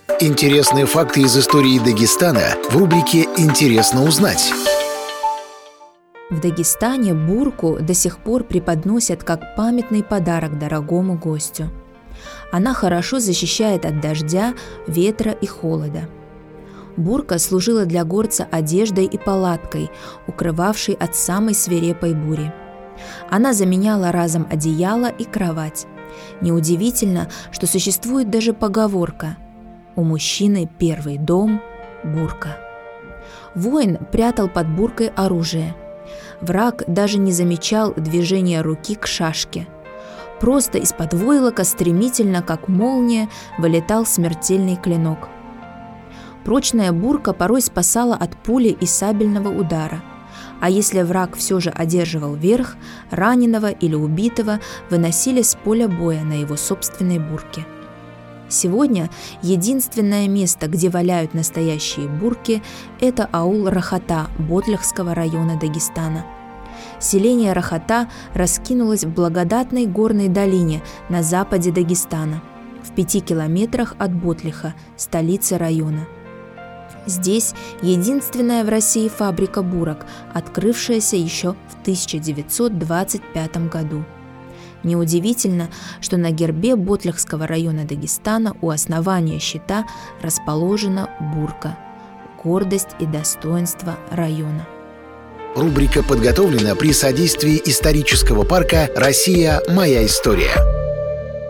Интересные факты из истории Дагестана в рубрике «Интересно узнать». В Дагестане бурку до сих пор преподносят как памятный подарок дорогому гостю. Она хорошо защищает от дождя, ветра и холода. Бурка служила для горца одеждой и палаткой, укрывавшей от самой свирепой бури. Она заменяла разом одеяло и кровать. Неудивительно, что существует даже поговорка: «У мужчины первый дом – бурка». Воин прятал под буркой оружие. Враг даже не замечал движения руки к шашке. Просто из-под войлока стремительно, как молния, вылетал смертельный клинок. Прочная бурка порой спасала от пули и сабельного удара. А если враг все же одерживал верх, раненого или убитого выносили с поля боя на его собственной бурке. Сегодня единственное место, где валяют настоящие бурки, это аул Рахата Ботлихского района Дагестана. Селение Рахата раскинулось в благодатной горной долине на западе Дагестана, в 5 километрах от Ботлиха, столицы района. Здесь единственная в России фабрика бурок, открывшаяся еще в 1925 году. Неудивительно, что на гербе Ботлихского района Дагестана у основания щита расположена бурка – гордость и достоинство района. Рубрика подготовлена при содействии исторического парка «Россия. Моя история».